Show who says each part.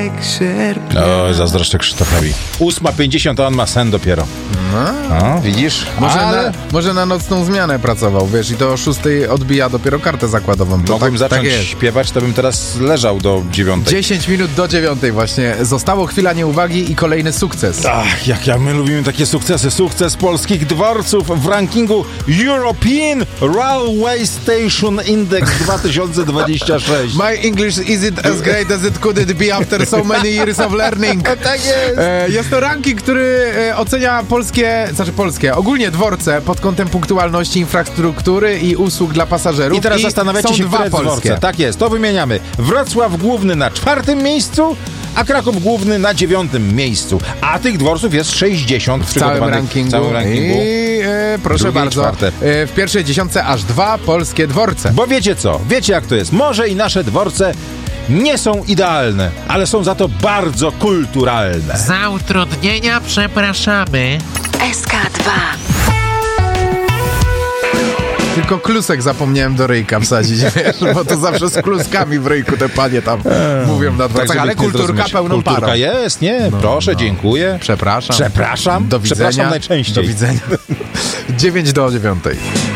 Speaker 1: O, zazdroszczę Krzysztofowi. 8:50, a on ma sen dopiero. No, widzisz?
Speaker 2: Może na nocną zmianę pracował, wiesz, i to o 6:00 odbija dopiero kartę zakładową. To
Speaker 1: Mogłem zacząć
Speaker 2: jest.
Speaker 1: śpiewać, to bym teraz leżał do 9:00.
Speaker 2: 10 minut do 9:00 właśnie. Zostało chwila nieuwagi i kolejny sukces.
Speaker 1: Ach, my lubimy takie sukcesy. Sukces polskich dworców w rankingu European Railway Station Index 2026.
Speaker 2: My English isn't as great as it could be after so many years of learning.
Speaker 1: Tak jest.
Speaker 2: Jest to ranking, który ocenia ogólnie dworce pod kątem punktualności, infrastruktury i usług dla pasażerów.
Speaker 1: I teraz zastanawiacie się, które
Speaker 2: polskie
Speaker 1: dworce. Tak jest, to wymieniamy. Wrocław Główny na 4. miejscu, a Kraków Główny na 9. miejscu. A tych dworców jest 60
Speaker 2: w całym rankingu. I proszę
Speaker 1: Drugie i
Speaker 2: bardzo,
Speaker 1: czwarte.
Speaker 2: w pierwszej dziesiątce aż 2 polskie dworce.
Speaker 1: Bo wiecie co? Wiecie jak to jest. Może i nasze dworce nie są idealne, ale są za to bardzo kulturalne.
Speaker 3: Za utrudnienia przepraszamy.
Speaker 4: SK2.
Speaker 2: Tylko klusek zapomniałem do ryjka wsadzić, wiesz, bo to zawsze z kluskami w ryjku te panie tam mówią na dworcach, ale kulturka pełną parą.
Speaker 1: Kulturka jest, nie? Proszę, dziękuję.
Speaker 2: Przepraszam.
Speaker 1: Przepraszam.
Speaker 2: Do widzenia.
Speaker 1: Przepraszam najczęściej.
Speaker 2: Do widzenia. 9 do 9.